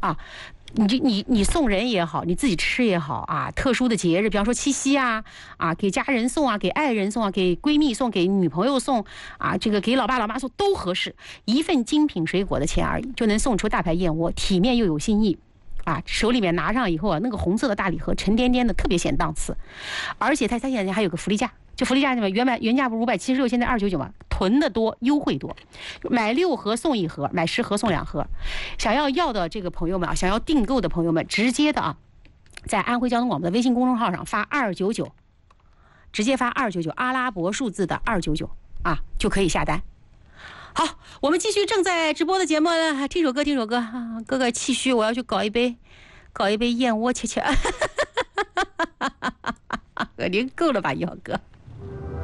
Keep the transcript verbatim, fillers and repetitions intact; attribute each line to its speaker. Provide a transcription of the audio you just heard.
Speaker 1: 啊。你就你你送人也好，你自己吃也好啊，特殊的节日，比方说七夕啊，啊给家人送啊，给爱人送啊，给闺蜜送，给女朋友送啊，这个给老爸老妈送都合适。一份精品水果的钱而已，就能送出大牌燕窝，体面又有新意。啊，手里面拿上以后啊，那个红色的大礼盒沉甸甸的，特别显档次。而且它它现在还有个福利价，就福利价什么原买原价不是五百七十六，现在二九九嘛，囤的多，优惠多。买六盒送一盒，买十盒送两盒。想要要的这个朋友们啊，想要订购的朋友们，直接的啊，在安徽交通广播的微信公众号上发二九九，直接发二九九，阿拉伯数字的二九九啊，就可以下单。好，我们继续正在直播的节目，听首歌，听首歌啊！哥哥气虚，我要去搞一杯，搞一杯燕窝吃吃。您够了吧，一号哥？